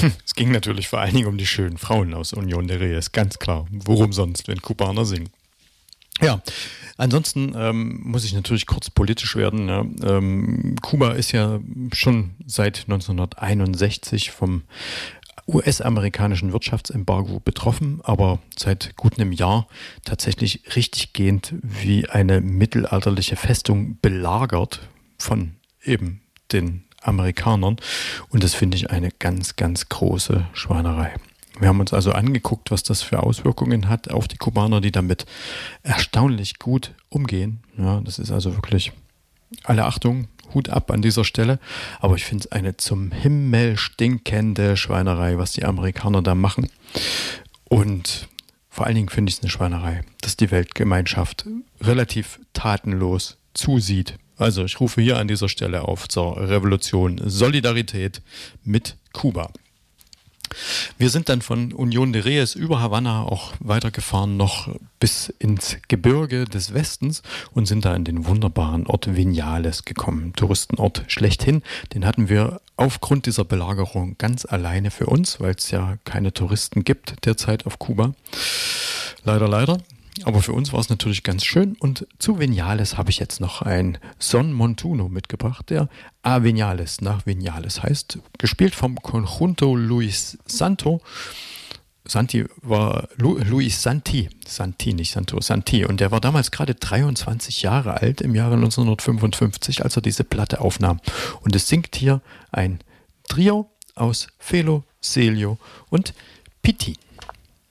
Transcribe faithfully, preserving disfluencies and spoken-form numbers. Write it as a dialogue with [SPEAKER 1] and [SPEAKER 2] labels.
[SPEAKER 1] Es ging natürlich vor allen Dingen um die schönen Frauen aus Unión de Reyes, ganz klar. Worum sonst, wenn Kubaner singen? Ja, ansonsten ähm, muss ich natürlich kurz politisch werden. Ja. Ähm, Kuba ist ja schon seit neunzehnhunderteinundsechzig vom U S-amerikanischen Wirtschaftsembargo betroffen, aber seit gut einem Jahr tatsächlich richtiggehend wie eine mittelalterliche Festung belagert von eben den Amerikanern. Und das finde ich eine ganz, ganz große Schweinerei. Wir haben uns also angeguckt, was das für Auswirkungen hat auf die Kubaner, die damit erstaunlich gut umgehen. Ja, das ist also wirklich, alle Achtung, Hut ab an dieser Stelle. Aber ich finde es eine zum Himmel stinkende Schweinerei, was die Amerikaner da machen. Und vor allen Dingen finde ich es eine Schweinerei, dass die Weltgemeinschaft relativ tatenlos zusieht. Also ich rufe hier an dieser Stelle auf zur Revolution Solidarität mit Kuba. Wir sind dann von Unión de Reyes über Havanna auch weitergefahren, noch bis ins Gebirge des Westens und sind da in den wunderbaren Ort Viñales gekommen. Touristenort schlechthin. Den hatten wir aufgrund dieser Belagerung ganz alleine für uns, weil es ja keine Touristen gibt derzeit auf Kuba. Leider, leider. Aber für uns war es natürlich ganz schön und zu Viñales habe ich jetzt noch ein Son Montuno mitgebracht, der A Viñales nach Viñales heißt, gespielt vom Conjunto Luis Santo. Santi war Lu, Luis Santi, Santi, nicht Santo, Santi. Und der war damals gerade dreiundzwanzig Jahre alt im Jahre neunzehnhundertfünfundfünfzig, als er diese Platte aufnahm. Und es singt hier ein Trio aus Felo, Celio und Pitin.